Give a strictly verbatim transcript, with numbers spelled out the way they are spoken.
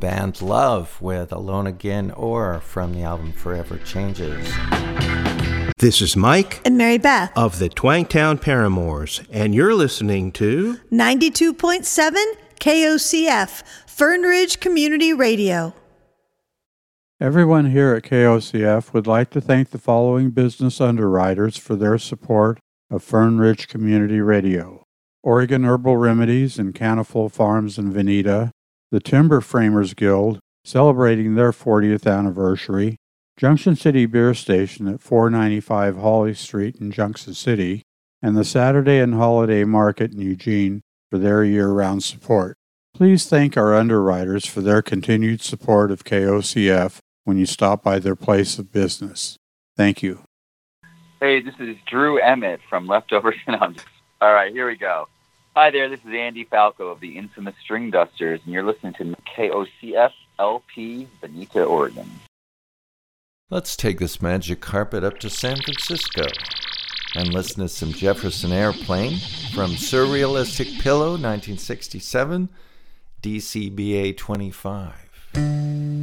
band Love with Alone Again, or from the album Forever Changes. This is Mike and Mary Beth of the Twangtown Paramours, and you're listening to ninety-two point seven K O C F, Fern Ridge Community Radio. Everyone here at K O C F would like to thank the following business underwriters for their support of Fern Ridge Community Radio: Oregon Herbal Remedies and Caniful Farms in Veneta, the Timber Framers Guild, celebrating their fortieth anniversary, Junction City Beer Station at four ninety-five Holly Street in Junction City, and the Saturday and Holiday Market in Eugene for their year-round support. Please thank our underwriters for their continued support of K O C F when you stop by their place of business. Thank you. Hey, this is Drew Emmett from Leftovers. All right, here we go. Hi there, this is Andy Falco of the infamous String Dusters, and you're listening to K O C F L P, Veneta, Oregon. Let's take this magic carpet up to San Francisco and listen to some Jefferson Airplane from Surrealistic Pillow, nineteen sixty-seven, D C B A twenty-five.